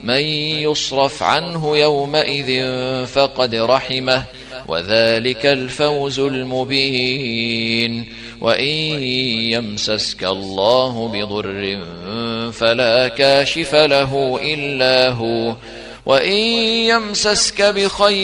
من يصرف عنه يومئذ فقد رحمه وذلك الفوز المبين. وإن يمسسك الله بضر فلا كاشف له إلا هو وإن يمسسك بخير